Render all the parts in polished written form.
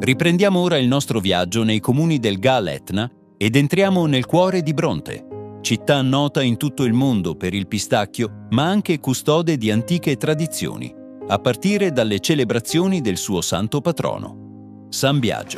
Riprendiamo ora il nostro viaggio nei comuni del Gal Etna ed entriamo nel cuore di Bronte, città nota in tutto il mondo per il pistacchio, ma anche custode di antiche tradizioni, a partire dalle celebrazioni del suo santo patrono, San Biagio.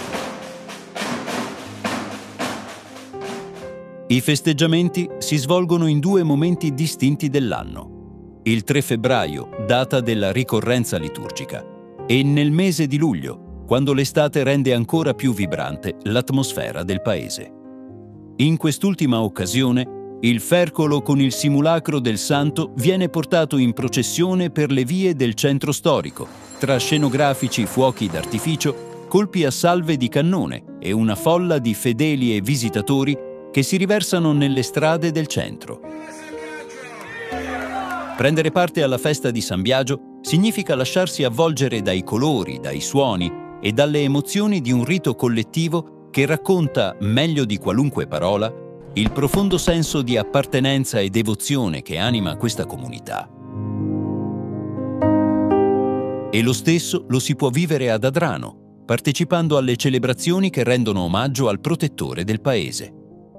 I festeggiamenti si svolgono in due momenti distinti dell'anno: il 3 febbraio, data della ricorrenza liturgica, e nel mese di luglio, quando l'estate rende ancora più vibrante l'atmosfera del paese. In quest'ultima occasione, il fercolo con il simulacro del santo viene portato in processione per le vie del centro storico, tra scenografici fuochi d'artificio, colpi a salve di cannone e una folla di fedeli e visitatori che si riversano nelle strade del centro. Prendere parte alla festa di San Biagio significa lasciarsi avvolgere dai colori, dai suoni e dalle emozioni di un rito collettivo che racconta, meglio di qualunque parola, il profondo senso di appartenenza e devozione che anima questa comunità. E lo stesso lo si può vivere ad Adrano, partecipando alle celebrazioni che rendono omaggio al protettore del paese.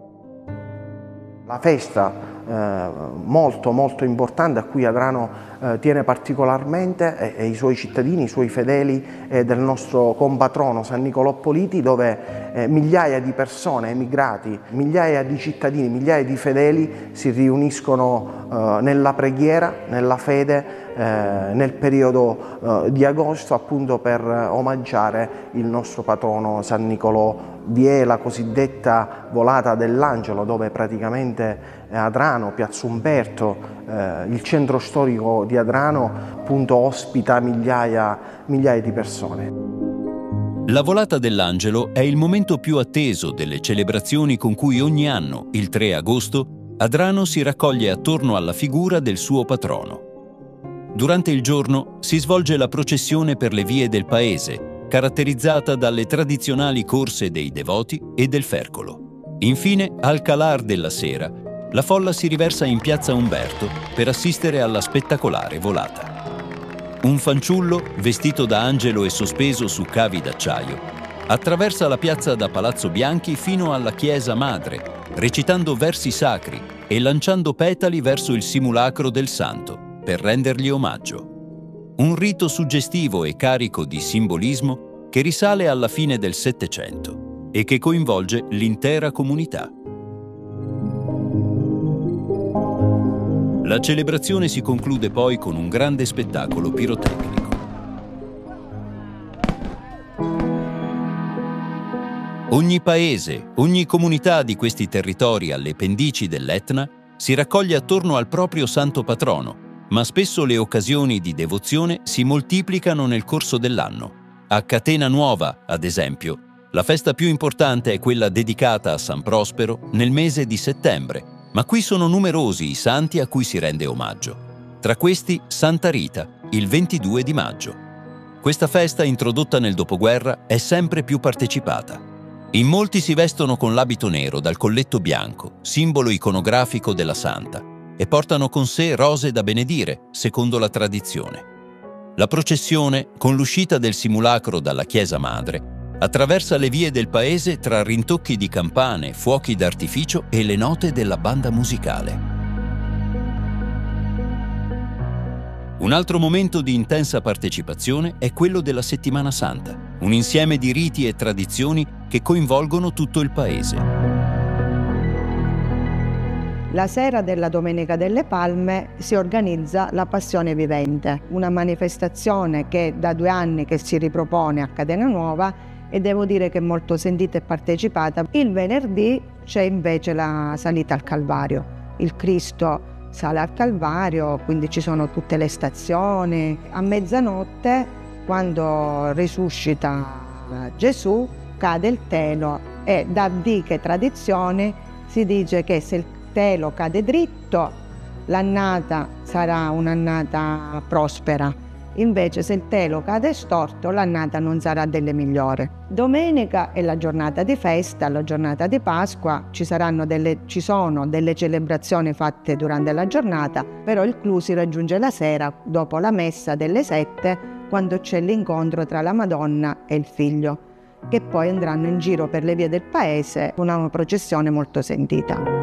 La festa molto importante a cui Adrano tiene particolarmente e i suoi cittadini, i suoi fedeli del nostro compatrono San Nicolò Politi, dove migliaia di persone, emigrati, migliaia di cittadini, migliaia di fedeli si riuniscono nella preghiera, nella fede, nel periodo di agosto, appunto per omaggiare il nostro patrono San Nicolò. Vi è la cosiddetta volata dell'Angelo, dove praticamente Adrano, Piazza Umberto, il centro storico di Adrano, appunto ospita migliaia di persone. La volata dell'Angelo è il momento più atteso delle celebrazioni con cui ogni anno, il 3 agosto, Adrano si raccoglie attorno alla figura del suo patrono. Durante il giorno si svolge la processione per le vie del paese, caratterizzata dalle tradizionali corse dei devoti e del fercolo. Infine, al calar della sera, la folla si riversa in piazza Umberto per assistere alla spettacolare volata. Un fanciullo, vestito da angelo e sospeso su cavi d'acciaio, attraversa la piazza da Palazzo Bianchi fino alla chiesa madre, recitando versi sacri e lanciando petali verso il simulacro del santo per rendergli omaggio. Un rito suggestivo e carico di simbolismo che risale alla fine del Settecento e che coinvolge l'intera comunità. La celebrazione si conclude poi con un grande spettacolo pirotecnico. Ogni paese, ogni comunità di questi territori alle pendici dell'Etna si raccoglie attorno al proprio santo patrono, ma spesso le occasioni di devozione si moltiplicano nel corso dell'anno. A Catena Nuova, ad esempio, la festa più importante è quella dedicata a San Prospero nel mese di settembre, ma qui sono numerosi i santi a cui si rende omaggio. Tra questi Santa Rita, il 22 di maggio. Questa festa, introdotta nel dopoguerra, è sempre più partecipata. In molti si vestono con l'abito nero dal colletto bianco, simbolo iconografico della santa, e portano con sé rose da benedire, secondo la tradizione. La processione, con l'uscita del simulacro dalla chiesa madre, attraversa le vie del paese tra rintocchi di campane, fuochi d'artificio e le note della banda musicale. Un altro momento di intensa partecipazione è quello della Settimana Santa, un insieme di riti e tradizioni che coinvolgono tutto il paese. La sera della Domenica delle Palme si organizza la Passione Vivente, una manifestazione che da 2 anni che si ripropone a Catena Nuova e devo dire che è molto sentita e partecipata. Il venerdì c'è invece la salita al Calvario. Il Cristo sale al Calvario, quindi ci sono tutte le stazioni. A mezzanotte, quando risuscita Gesù, cade il telo e da antiche tradizioni si dice che se il telo cade dritto, l'annata sarà un'annata prospera. Invece se il telo cade storto, l'annata non sarà delle migliori. Domenica è la giornata di festa, la giornata di Pasqua, ci sono delle celebrazioni fatte durante la giornata, però il clou si raggiunge la sera, dopo la messa delle 7, quando c'è l'incontro tra la Madonna e il Figlio, che poi andranno in giro per le vie del paese, una processione molto sentita.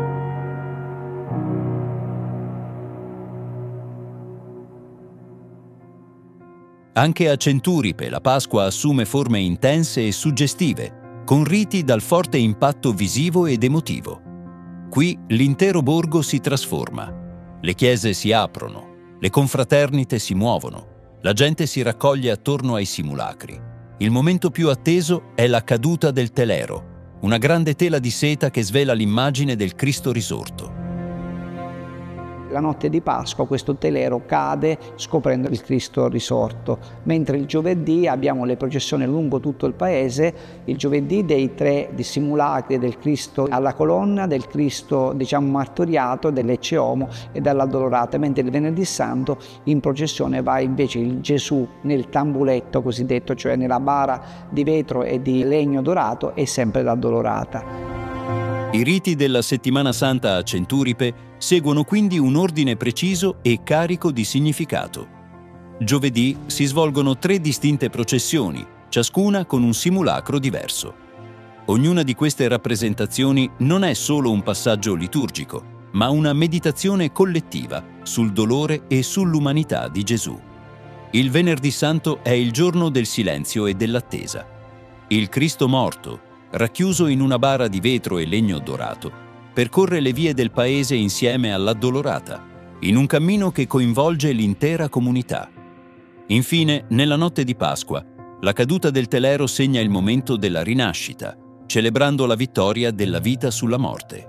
Anche a Centuripe la Pasqua assume forme intense e suggestive, con riti dal forte impatto visivo ed emotivo. Qui l'intero borgo si trasforma, le chiese si aprono, le confraternite si muovono, la gente si raccoglie attorno ai simulacri. Il momento più atteso è la caduta del telero, una grande tela di seta che svela l'immagine del Cristo risorto. La notte di Pasqua questo telero cade scoprendo il Cristo risorto, mentre il giovedì abbiamo le processioni lungo tutto il paese, il giovedì dei 3 simulacri del Cristo alla colonna, del Cristo martoriato, dell'Ecce Homo e dell'Addolorata, mentre il venerdì santo in processione va invece il Gesù nel tambuletto cosiddetto, cioè nella bara di vetro e di legno dorato, e sempre l'Addolorata. I riti della Settimana Santa a Centuripe seguono quindi un ordine preciso e carico di significato. Giovedì si svolgono 3 distinte processioni, ciascuna con un simulacro diverso. Ognuna di queste rappresentazioni non è solo un passaggio liturgico, ma una meditazione collettiva sul dolore e sull'umanità di Gesù. Il Venerdì Santo è il giorno del silenzio e dell'attesa. Il Cristo morto, racchiuso in una bara di vetro e legno dorato, percorre le vie del paese insieme all'Addolorata, in un cammino che coinvolge l'intera comunità. Infine, nella notte di Pasqua, la caduta del telero segna il momento della rinascita, celebrando la vittoria della vita sulla morte.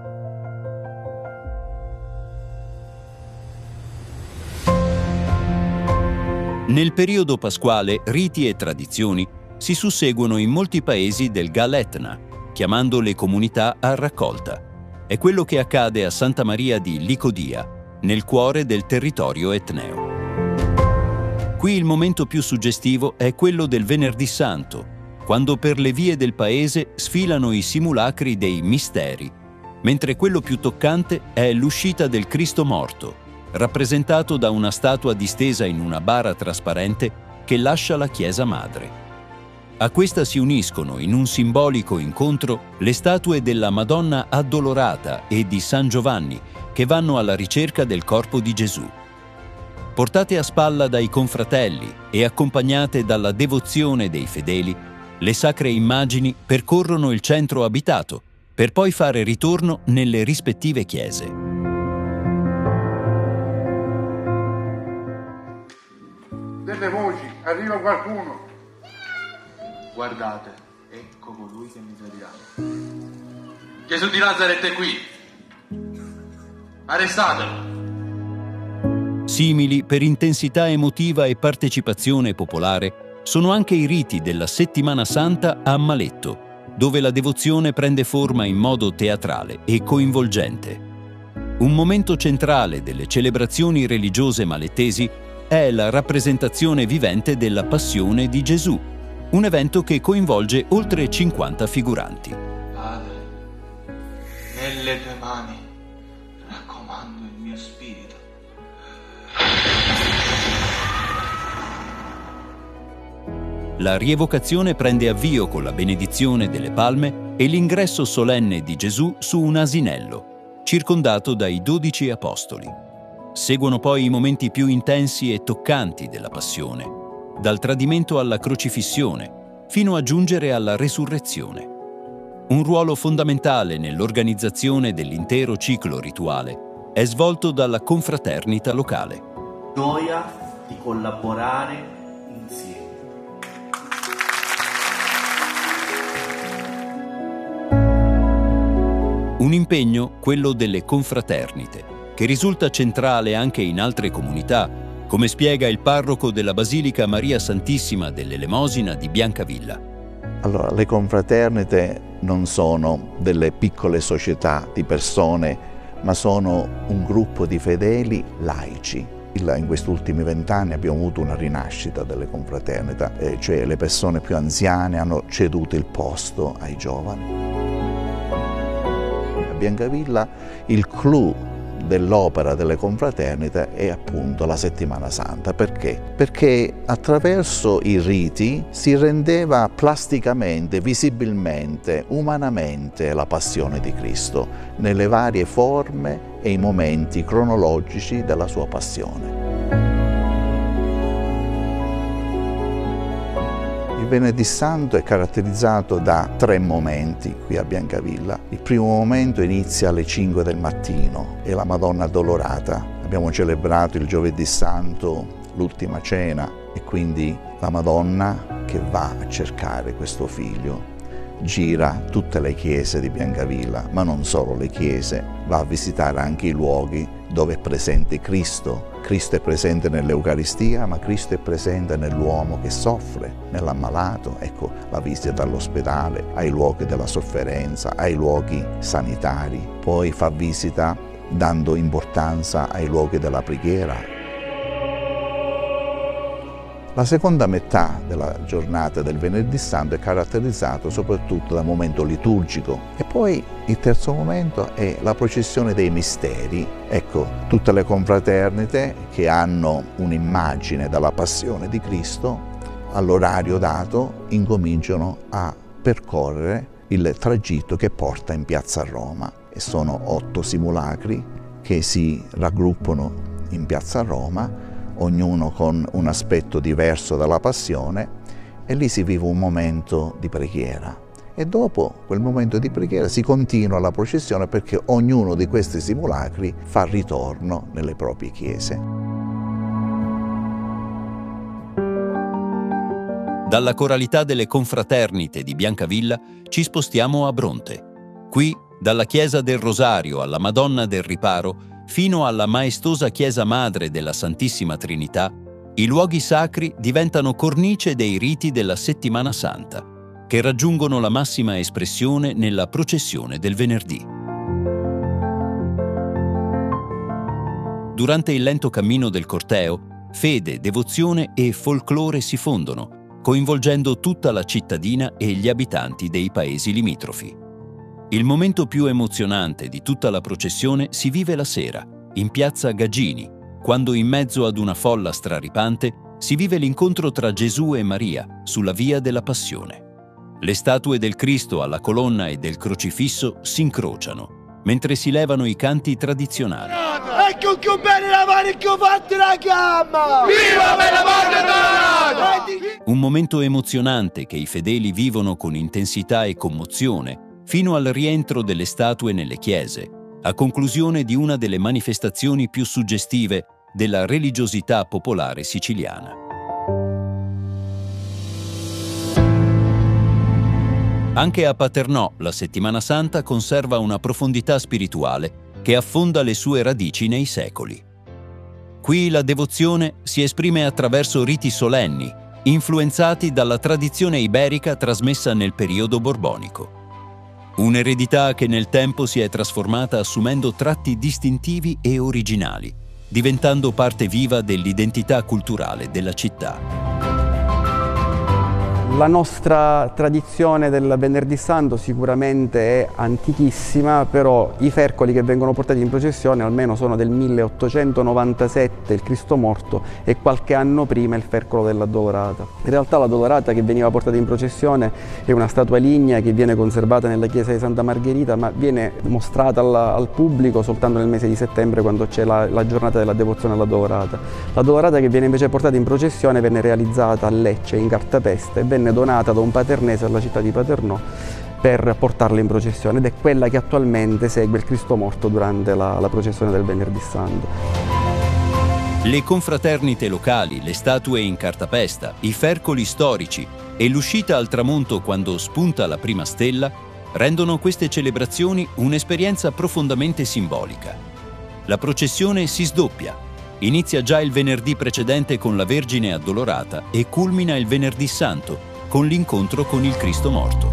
Nel periodo pasquale, riti e tradizioni si susseguono in molti paesi del Gal Etna, chiamando le comunità a raccolta. È quello che accade a Santa Maria di Licodia, nel cuore del territorio etneo. Qui il momento più suggestivo è quello del Venerdì Santo, quando per le vie del paese sfilano i simulacri dei misteri, mentre quello più toccante è l'uscita del Cristo morto, rappresentato da una statua distesa in una bara trasparente che lascia la Chiesa Madre. A questa si uniscono in un simbolico incontro le statue della Madonna Addolorata e di San Giovanni, che vanno alla ricerca del corpo di Gesù. Portate a spalla dai confratelli e accompagnate dalla devozione dei fedeli, le sacre immagini percorrono il centro abitato, per poi fare ritorno nelle rispettive chiese. Delle voci, arriva qualcuno. Guardate, ecco colui che mi tradirà. Gesù di Nazaret è qui. Arrestatelo. Simili per intensità emotiva e partecipazione popolare sono anche i riti della Settimana Santa a Maletto, dove la devozione prende forma in modo teatrale e coinvolgente. Un momento centrale delle celebrazioni religiose malettesi è la rappresentazione vivente della Passione di Gesù, un evento che coinvolge oltre 50 figuranti. Padre, nelle tue mani raccomando il mio spirito. La rievocazione prende avvio con la benedizione delle palme e l'ingresso solenne di Gesù su un asinello, circondato dai 12 apostoli. Seguono poi i momenti più intensi e toccanti della Passione, dal tradimento alla crocifissione, fino a giungere alla resurrezione. Un ruolo fondamentale nell'organizzazione dell'intero ciclo rituale è svolto dalla confraternita locale. Gioia di collaborare insieme. Un impegno, quello delle confraternite, che risulta centrale anche in altre comunità, come spiega il parroco della Basilica Maria Santissima dell'Elemosina di Biancavilla. Allora, le confraternite non sono delle piccole società di persone, ma sono un gruppo di fedeli laici. In questi ultimi 20 anni abbiamo avuto una rinascita delle confraternita, cioè le persone più anziane hanno ceduto il posto ai giovani. A Biancavilla il clou dell'opera delle confraternite è appunto la Settimana Santa. Perché? Perché attraverso i riti si rendeva plasticamente, visibilmente, umanamente la passione di Cristo nelle varie forme e i momenti cronologici della sua passione. Il Venerdì Santo è caratterizzato da 3 momenti qui a Biancavilla. Il primo momento inizia alle 5 del mattino, è la Madonna Addolorata. Abbiamo celebrato il Giovedì Santo, l'ultima cena, e quindi la Madonna che va a cercare questo figlio. Gira tutte le chiese di Biancavilla, ma non solo le chiese, va a visitare anche i luoghi dove è presente Cristo. Cristo è presente nell'Eucaristia, ma Cristo è presente nell'uomo che soffre, nell'ammalato. Ecco, la visita all'ospedale, ai luoghi della sofferenza, ai luoghi sanitari. Poi fa visita dando importanza ai luoghi della preghiera. La seconda metà della giornata del Venerdì Santo è caratterizzato soprattutto dal momento liturgico, e poi il terzo momento è la processione dei misteri. Ecco, tutte le confraternite che hanno un'immagine della passione di Cristo all'orario dato incominciano a percorrere il tragitto che porta in piazza Roma, e sono 8 simulacri che si raggruppano in piazza Roma, ognuno con un aspetto diverso dalla passione, e lì si vive un momento di preghiera. E dopo quel momento di preghiera si continua la processione, perché ognuno di questi simulacri fa ritorno nelle proprie chiese. Dalla coralità delle confraternite di Biancavilla ci spostiamo a Bronte. Qui, dalla Chiesa del Rosario alla Madonna del Riparo, fino alla maestosa Chiesa Madre della Santissima Trinità, i luoghi sacri diventano cornice dei riti della Settimana Santa, che raggiungono la massima espressione nella processione del venerdì. Durante il lento cammino del corteo, fede, devozione e folklore si fondono, coinvolgendo tutta la cittadina e gli abitanti dei paesi limitrofi. Il momento più emozionante di tutta la processione si vive la sera, in piazza Gagini, quando in mezzo ad una folla straripante si vive l'incontro tra Gesù e Maria sulla via della Passione. Le statue del Cristo alla colonna e del crocifisso si incrociano, mentre si levano i canti tradizionali. Ecco che bene la mano che ho fatto la gamma! Viva per la Madonna! Un momento emozionante che i fedeli vivono con intensità e commozione, fino al rientro delle statue nelle chiese, a conclusione di una delle manifestazioni più suggestive della religiosità popolare siciliana. Anche a Paternò la Settimana Santa conserva una profondità spirituale che affonda le sue radici nei secoli. Qui la devozione si esprime attraverso riti solenni, influenzati dalla tradizione iberica trasmessa nel periodo borbonico. Un'eredità che nel tempo si è trasformata assumendo tratti distintivi e originali, diventando parte viva dell'identità culturale della città. La nostra tradizione del Venerdì Santo sicuramente è antichissima, però i fercoli che vengono portati in processione almeno sono del 1897, il Cristo morto, e qualche anno prima il fercolo dell'Addolorata. In realtà l'Addolorata che veniva portata in processione è una statua lignea che viene conservata nella chiesa di Santa Margherita, ma viene mostrata al pubblico soltanto nel mese di settembre, quando c'è la giornata della devozione all'Addolorata. L'Addolorata che viene invece portata in processione venne realizzata a Lecce in cartapesta e venne donata da un paternese alla città di Paternò per portarla in processione, ed è quella che attualmente segue il Cristo morto durante la processione del Venerdì Santo. Le confraternite locali, le statue in cartapesta, i fercoli storici e l'uscita al tramonto quando spunta la prima stella rendono queste celebrazioni un'esperienza profondamente simbolica. La processione si sdoppia. Inizia già il venerdì precedente con la Vergine Addolorata e culmina il Venerdì Santo con l'incontro con il Cristo morto.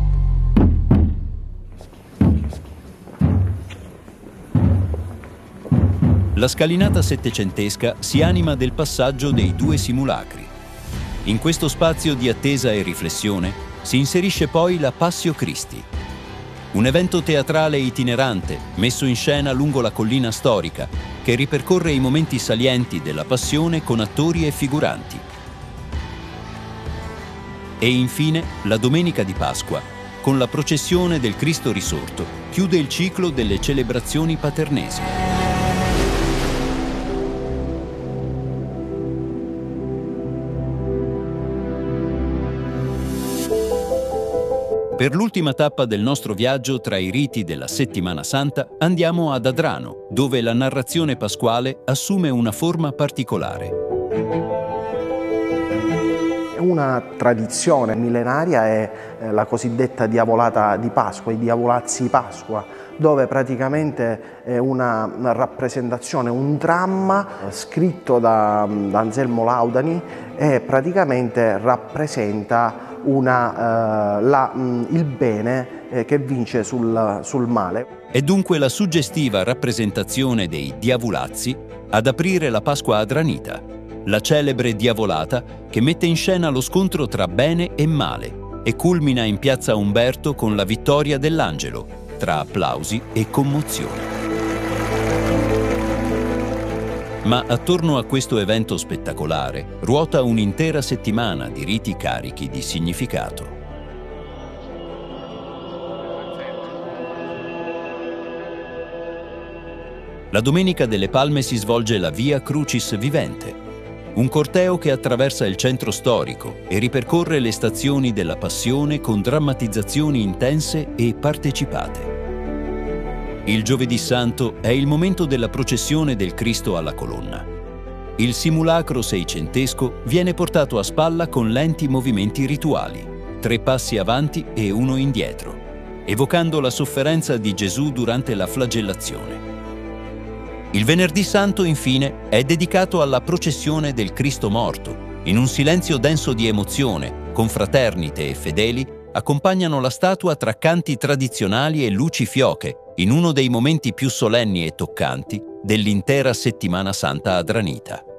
La scalinata settecentesca si anima del passaggio dei 2 simulacri. In questo spazio di attesa e riflessione si inserisce poi la Passio Christi. un evento teatrale itinerante messo in scena lungo la collina storica che ripercorre i momenti salienti della Passione con attori e figuranti. E infine la Domenica di Pasqua, con la processione del Cristo risorto, chiude il ciclo delle celebrazioni paternesi. Per l'ultima tappa del nostro viaggio tra i riti della Settimana Santa andiamo ad Adrano, dove la narrazione pasquale assume una forma particolare. Una tradizione millenaria è la cosiddetta diavolata di Pasqua, i diavolazzi di Pasqua, dove praticamente è una rappresentazione, un dramma scritto da Anselmo Laudani e praticamente rappresenta il bene che vince sul male. È dunque la suggestiva rappresentazione dei diavolazzi ad aprire la Pasqua adranita, la celebre diavolata che mette in scena lo scontro tra bene e male e culmina in piazza Umberto con la vittoria dell'angelo, tra applausi e commozione. Ma attorno a questo evento spettacolare ruota un'intera settimana di riti carichi di significato. La Domenica delle Palme si svolge la Via Crucis Vivente, un corteo che attraversa il centro storico e ripercorre le stazioni della Passione con drammatizzazioni intense e partecipate. Il Giovedì Santo è il momento della processione del Cristo alla colonna. Il simulacro seicentesco viene portato a spalla con lenti movimenti rituali, 3 passi avanti e 1 indietro, evocando la sofferenza di Gesù durante la flagellazione. Il Venerdì Santo, infine, è dedicato alla processione del Cristo morto. In un silenzio denso di emozione, confraternite e fedeli accompagnano la statua tra canti tradizionali e luci fioche, in uno dei momenti più solenni e toccanti dell'intera Settimana Santa adranita.